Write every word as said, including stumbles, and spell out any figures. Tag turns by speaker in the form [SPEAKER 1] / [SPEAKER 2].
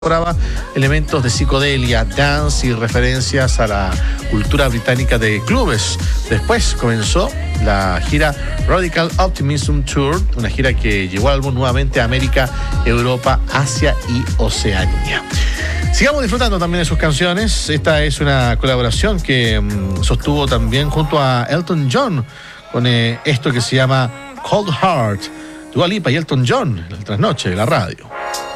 [SPEAKER 1] incorporaba elementos de psicodelia, dance y referencias a la cultura británica de clubes. Después comenzó la gira Radical Optimism Tour, una gira que llevó al álbum nuevamente a América, Europa, Asia y Oceanía. Sigamos disfrutando también de sus canciones. Esta es una colaboración que mmm, sostuvo también junto a Elton John con eh, esto que se llama Cold Heart. Dua Lipa y Elton John, en la trasnoche de la radio.